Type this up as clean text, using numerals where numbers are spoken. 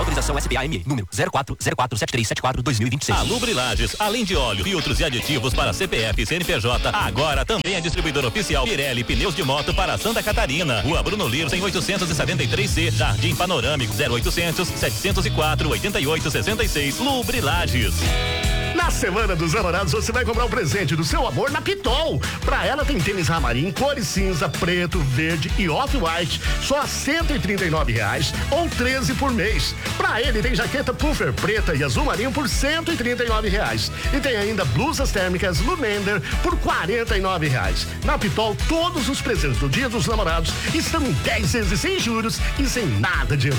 Autorização SPA-ME, número 04047374-2026. A Lubrilages, além de óleo, filtros e aditivos para CPF e CNPJ, agora também é distribuidor oficial Pirelli Pneus de Moto para Santa Catarina. Rua Bruno Lires, em 873C, Jardim Panorâmico, 0800-704-8866. Lubrilages. Na Semana dos Namorados, você vai comprar um presente do seu amor na Pitol. Pra ela tem tênis Ramarim, cores cinza, preto, verde e off-white, só R$139 ou 13 por mês. Pra ele tem jaqueta puffer preta e azul marinho por R$139. E tem ainda blusas térmicas Lumender por R$49. Na Pitol, todos os presentes do Dia dos Namorados estão em 10 vezes sem juros e sem nada de